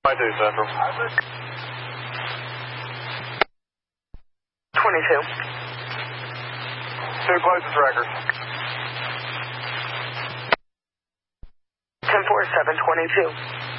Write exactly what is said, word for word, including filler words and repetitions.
I do, Central. twenty-two. Two closest records. ten four seven twenty-two.